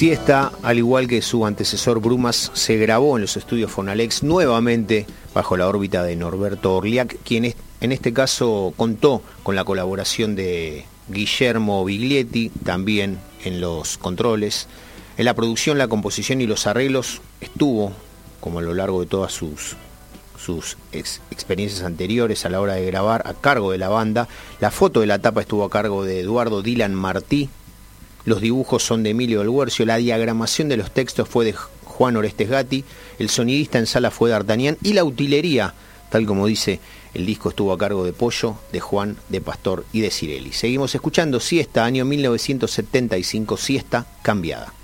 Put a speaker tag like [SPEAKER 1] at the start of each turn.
[SPEAKER 1] Siesta, al igual que su antecesor Brumas, se grabó en los estudios Fonalex nuevamente bajo la órbita de Norberto Orliac, quien en este caso contó con la colaboración de Guillermo Biglietti, también en los controles. En la producción, la composición y los arreglos estuvo, como a lo largo de todas sus experiencias anteriores a la hora de grabar, a cargo de la banda. La foto de la tapa estuvo a cargo de Eduardo Dylan Martí. Los dibujos son de Emilio del Guercio, la diagramación de los textos fue de Juan Orestes Gatti, el sonidista en sala fue D'Artagnan y la utilería, tal como dice el disco, estuvo a cargo de Pollo, de Juan, de Pastor y de Cirelli. Seguimos escuchando Siesta, año 1975, Siesta cambiada.